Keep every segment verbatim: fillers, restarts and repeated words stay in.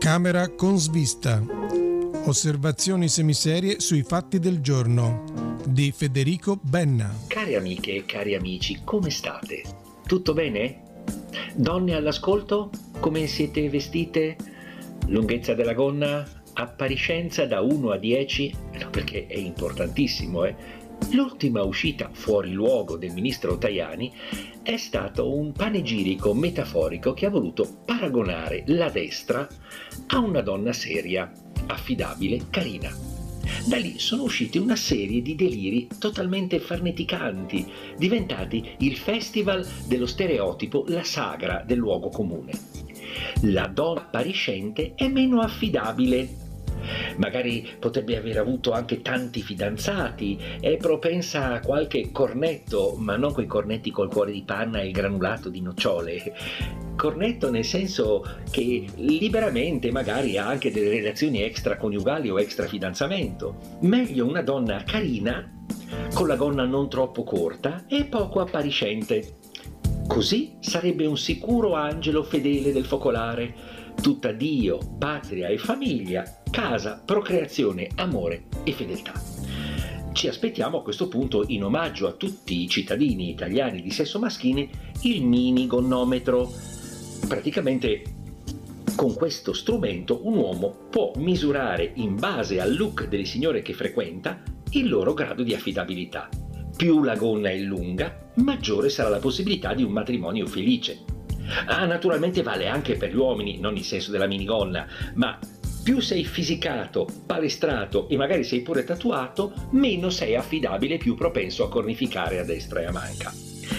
Camera con svista. Osservazioni semiserie sui fatti del giorno di Federico Benna. Cari amiche e cari amici, come state? Tutto bene? Donne all'ascolto, come siete vestite? Lunghezza della gonna? Appariscenza da uno a dieci? No, perché è importantissimo, eh? L'ultima uscita fuori luogo del ministro Tajani è stato un panegirico metaforico che ha voluto paragonare la destra a una donna seria, affidabile, carina. Da lì sono usciti una serie di deliri totalmente farneticanti, diventati il festival dello stereotipo, la sagra del luogo comune. La donna appariscente è meno affidabile. Magari potrebbe aver avuto anche tanti fidanzati, è propensa a qualche cornetto, ma non quei cornetti col cuore di panna e il granulato di nocciole. Cornetto nel senso che liberamente magari ha anche delle relazioni extraconiugali o extrafidanzamento. Meglio una donna carina, con la gonna non troppo corta e poco appariscente. Così sarebbe un sicuro angelo fedele del focolare, tutta Dio, patria e famiglia, casa, procreazione, amore e fedeltà. Ci aspettiamo a questo punto, in omaggio a tutti i cittadini italiani di sesso maschile, il mini gonnometro. Praticamente con questo strumento un uomo può misurare in base al look delle signore che frequenta il loro grado di affidabilità. Più la gonna è lunga, maggiore sarà la possibilità di un matrimonio felice. Ah, naturalmente vale anche per gli uomini, non il senso della minigonna, ma più sei fisicato, palestrato e magari sei pure tatuato, meno sei affidabile e più propenso a cornificare a destra e a manca.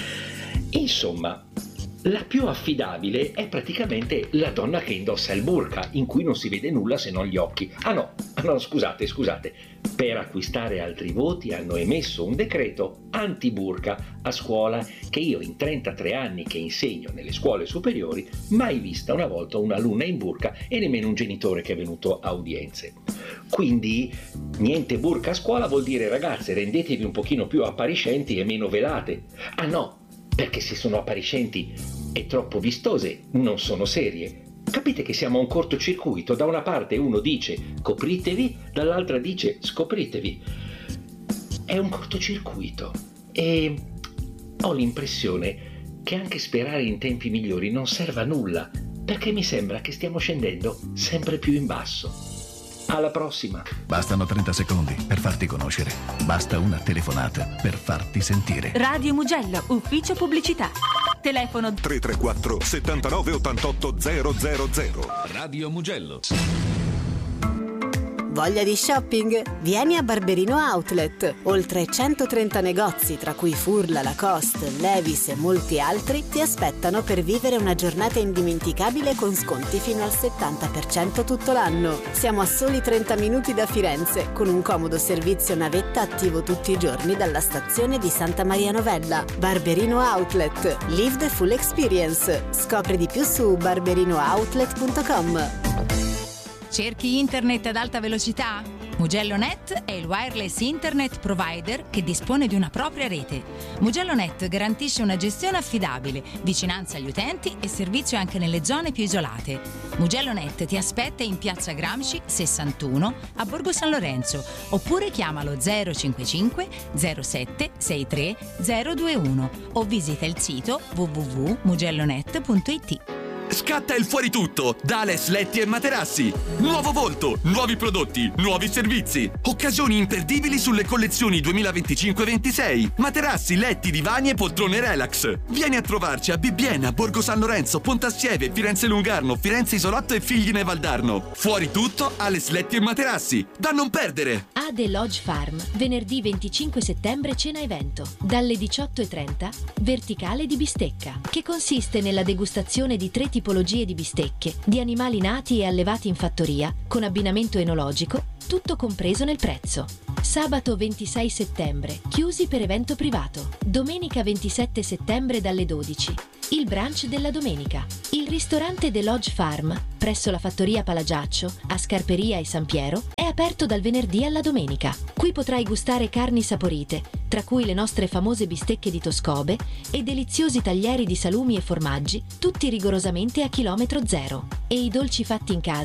Insomma, la più affidabile è praticamente la donna che indossa il burqa, in cui non si vede nulla se non gli occhi. Ah no, ah no, scusate, scusate. Per acquistare altri voti hanno emesso un decreto anti-burqa a scuola che io in trentatré anni che insegno nelle scuole superiori mai vista una volta un'alunna in burqa e nemmeno un genitore che è venuto a udienze. Quindi niente burqa a scuola vuol dire ragazze rendetevi un pochino più appariscenti e meno velate. Ah no, perché se sono appariscenti e troppo vistose non sono serie. Capite che siamo a un cortocircuito, da una parte uno dice copritevi, dall'altra dice scopritevi. È un cortocircuito e ho l'impressione che anche sperare in tempi migliori non serva a nulla, perché mi sembra che stiamo scendendo sempre più in basso. Alla prossima. Bastano trenta secondi per farti conoscere. Basta una telefonata per farti sentire. Radio Mugello, ufficio pubblicità. Telefono tre tre quattro settantanove ottantotto zero zero zero. Radio Mugello. Voglia di shopping? Vieni a Barberino Outlet. Oltre centotrenta negozi, tra cui Furla, Lacoste, Levi's e molti altri, ti aspettano per vivere una giornata indimenticabile con sconti fino al settanta per cento tutto l'anno. Siamo a soli trenta minuti da Firenze, con un comodo servizio navetta attivo tutti i giorni dalla stazione di Santa Maria Novella. Barberino Outlet. Live the full experience. Scopri di più su barberino outlet punto com. Cerchi internet ad alta velocità? MugelloNet è il wireless internet provider che dispone di una propria rete. MugelloNet garantisce una gestione affidabile, vicinanza agli utenti e servizio anche nelle zone più isolate. MugelloNet ti aspetta in Piazza Gramsci sessantuno a Borgo San Lorenzo oppure chiamalo zero cinquantacinque zero sette sessantatré zero ventuno o visita il sito w w w punto mugellonet punto i t. Scatta il fuori tutto da Ales Letti e Materassi. Nuovo volto, nuovi prodotti, nuovi servizi. Occasioni imperdibili sulle collezioni duemilaventicinque ventisei. Materassi, letti, divani e poltrone relax. Vieni a trovarci a Bibbiena, Borgo San Lorenzo, Pontassieve, Firenze Lungarno, Firenze Isolotto e Figline Valdarno. Fuori tutto, Ales Letti e Materassi. Da non perdere! A The Lodge Farm, venerdì venticinque settembre cena evento. Dalle diciotto e trenta, verticale di bistecca, che consiste nella degustazione di tre tipologie di bistecche, di animali nati e allevati in fattoria, con abbinamento enologico, tutto compreso nel prezzo. Sabato ventisei settembre, chiusi per evento privato. Domenica ventisette settembre dalle dodici. Il brunch della domenica. Il ristorante The Lodge Farm, presso la fattoria Palagiaccio, a Scarperia e San Piero, è aperto dal venerdì alla domenica. Qui potrai gustare carni saporite, tra cui le nostre famose bistecche di Toscobe e deliziosi taglieri di salumi e formaggi, tutti rigorosamente a chilometro zero. E i dolci fatti in casa,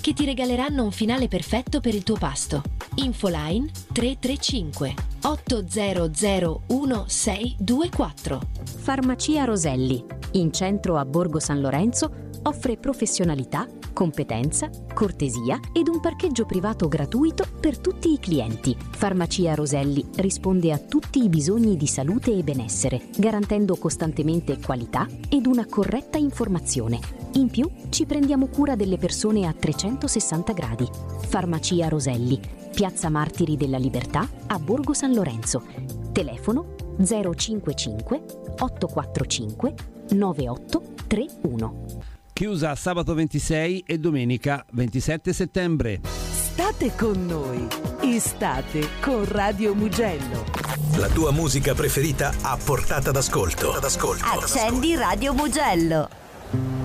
che ti regaleranno un finale perfetto per il tuo pasto. Infoline tre tre cinque otto zero zero uno sei due quattro. Farmacia Roselli, in centro a Borgo San Lorenzo, offre professionalità, competenza, cortesia ed un parcheggio privato gratuito per tutti i clienti. Farmacia Roselli risponde a tutti i bisogni di salute e benessere, garantendo costantemente qualità ed una corretta informazione. In più, ci prendiamo cura delle persone a trecentosessanta gradi. Farmacia Roselli, Piazza Martiri della Libertà a Borgo San Lorenzo. Telefono zero cinquantacinque ottocentoquarantacinque novantotto trentuno. Chiusa sabato ventisei e domenica ventisette settembre. State con noi. Estate con Radio Mugello. La tua musica preferita a portata d'ascolto. Accendi Radio Mugello.